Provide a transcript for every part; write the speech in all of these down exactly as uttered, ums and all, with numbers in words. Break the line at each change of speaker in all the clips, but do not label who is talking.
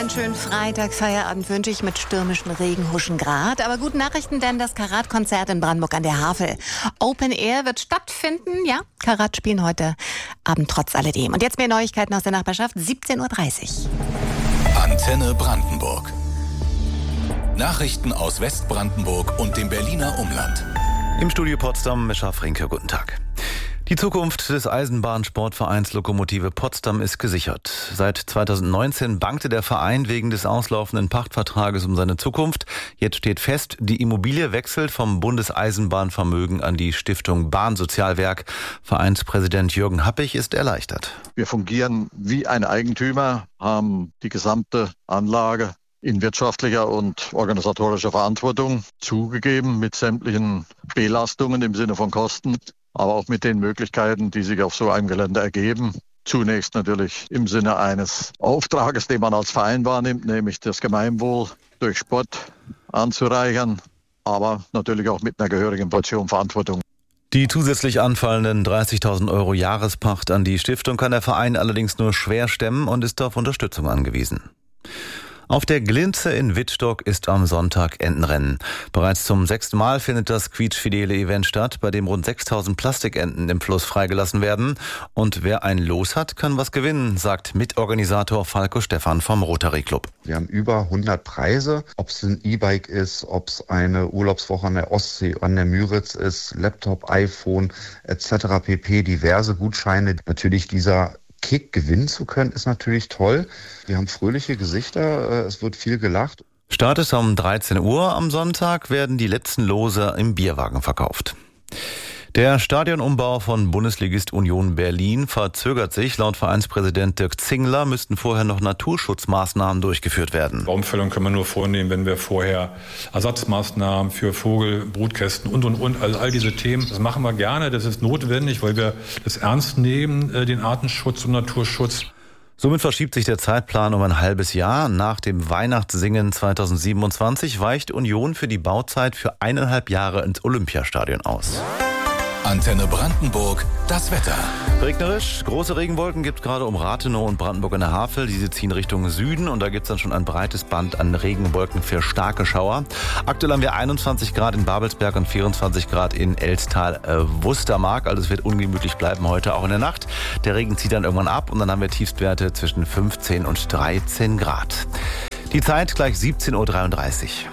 einen schönen Freitag, Feierabend wünsche ich mit stürmischen Regenhuschen Grad. Aber gute Nachrichten, denn das Karat-Konzert in Brandenburg an der Havel. Open Air wird stattfinden. Ja, Karat spielen heute Abend trotz alledem. Und jetzt mehr Neuigkeiten aus der Nachbarschaft, siebzehn Uhr dreißig.
Antenne Brandenburg. Nachrichten aus Westbrandenburg und dem Berliner Umland.
Im Studio Potsdam, Mischa Frinke, guten Tag. Die Zukunft des Eisenbahnsportvereins Lokomotive Potsdam ist gesichert. Seit zweitausendneunzehn bangte der Verein wegen des auslaufenden Pachtvertrages um seine Zukunft. Jetzt steht fest, die Immobilie wechselt vom Bundeseisenbahnvermögen an die Stiftung Bahnsozialwerk. Vereinspräsident Jürgen Happig ist erleichtert.
Wir fungieren wie ein Eigentümer, haben die gesamte Anlage in wirtschaftlicher und organisatorischer Verantwortung zugegeben mit sämtlichen Belastungen im Sinne von Kosten, aber auch mit den Möglichkeiten, die sich auf so einem Gelände ergeben. Zunächst natürlich im Sinne eines Auftrages, den man als Verein wahrnimmt, nämlich das Gemeinwohl durch Sport anzureichern, aber natürlich auch mit einer gehörigen Portion Verantwortung.
Die zusätzlich anfallenden dreißigtausend Euro Jahrespacht an die Stiftung kann der Verein allerdings nur schwer stemmen und ist auf Unterstützung angewiesen. Auf der Glinze in Wittstock ist am Sonntag Entenrennen. Bereits zum sechsten Mal findet das quietschfidele Event statt, bei dem rund sechstausend Plastikenten im Fluss freigelassen werden. Und wer ein Los hat, kann was gewinnen, sagt Mitorganisator Falco Stephan vom Rotary Club.
Wir haben über hundert Preise, ob es ein E-Bike ist, ob es eine Urlaubswoche an der Ostsee, an der Müritz ist, Laptop, iPhone et cetera pp. Diverse Gutscheine. Natürlich dieser Kick gewinnen zu können, ist natürlich toll. Wir haben fröhliche Gesichter, es wird viel gelacht.
Start ist um dreizehn Uhr. Am Sonntag werden die letzten Lose im Bierwagen verkauft. Der Stadionumbau von Bundesligist Union Berlin verzögert sich. Laut Vereinspräsident Dirk Zingler müssten vorher noch Naturschutzmaßnahmen durchgeführt werden.
Baumfällung können wir nur vornehmen, wenn wir vorher Ersatzmaßnahmen für Vogel, Brutkästen und, und, und. Also all diese Themen, das machen wir gerne, das ist notwendig, weil wir das ernst nehmen, den Artenschutz und Naturschutz.
Somit verschiebt sich der Zeitplan um ein halbes Jahr. Nach dem Weihnachtssingen zweitausendsiebenundzwanzig weicht Union für die Bauzeit für eineinhalb Jahre ins Olympiastadion aus.
Antenne Brandenburg, das Wetter.
Regnerisch, große Regenwolken gibt es gerade um Rathenow und Brandenburg an der Havel. Diese ziehen Richtung Süden und da gibt es dann schon ein breites Band an Regenwolken für starke Schauer. Aktuell haben wir einundzwanzig Grad in Babelsberg und vierundzwanzig Grad in Elstal-Wustermark. Also es wird ungemütlich bleiben heute auch in der Nacht. Der Regen zieht dann irgendwann ab und dann haben wir Tiefstwerte zwischen fünfzehn und dreizehn Grad. Die Zeit gleich siebzehn Uhr dreiunddreißig.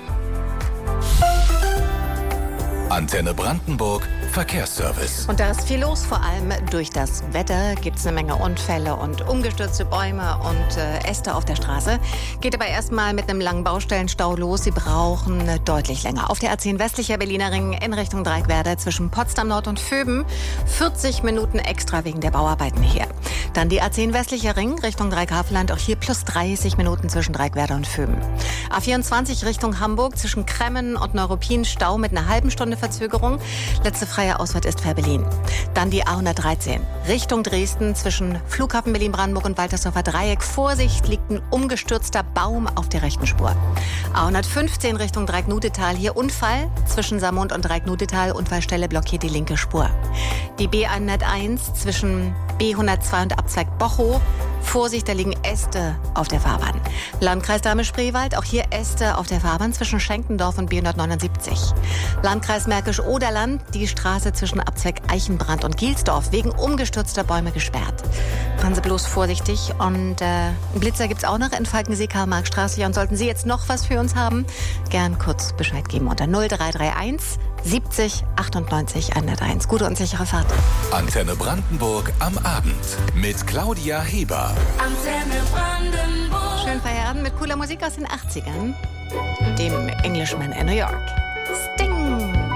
Antenne Brandenburg, Verkehrsservice.
Und da ist viel los, vor allem durch das Wetter gibt es eine Menge Unfälle und umgestürzte Bäume und äh, Äste auf der Straße. Geht aber erstmal mit einem langen Baustellenstau los. Sie brauchen äh, deutlich länger. Auf der A zehn westlicher Berliner Ring in Richtung Dreieckwerder zwischen Potsdam Nord und Vöben. vierzig Minuten extra wegen der Bauarbeiten hier. Dann die A zehn westlicher Ring Richtung Dreieck-Havelland. Auch hier plus dreißig Minuten zwischen Dreieckwerder und Vöben. A vierundzwanzig Richtung Hamburg zwischen Kremmen und Neuruppin Stau mit einer halben Stunde Verzögerung. Letzte freie Ausfahrt ist Fähr-Berlin. Dann die A hundertdreizehn Richtung Dresden zwischen Flughafen Berlin-Brandenburg und Waltersdorfer Dreieck. Vorsicht, liegt ein umgestürzter Baum auf der rechten Spur. A hundertfünfzehn Richtung Dreieck-Nudetal. Hier Unfall zwischen Samund und Dreieck-Nudetal. Unfallstelle blockiert die linke Spur. Die B hunderteins zwischen B hundertzwei und Abzweig Bochow. Vorsicht, da liegen Äste auf der Fahrbahn. Landkreis Dahme-Spreewald, auch hier Äste auf der Fahrbahn zwischen Schenkendorf und B hundertneunundsiebzig. Landkreis Märkisch-Oderland, die Straße zwischen Abzweig Eichenbrand und Gielsdorf wegen umgestürzter Bäume gesperrt. Fahren Sie bloß vorsichtig. Und äh, einen Blitzer gibt's auch noch in Falkensee-Karl-Marx-Straße. Und sollten Sie jetzt noch was für uns haben, gern kurz Bescheid geben unter null drei drei eins siebzig achtundneunzig hunderteins. Gute und sichere Fahrt.
Antenne Brandenburg am Abend mit Claudia Heber.
Antenne Brandenburg. Schönen Feierabend mit cooler Musik aus den achtzigern. Dem Englishman in New York. Sting.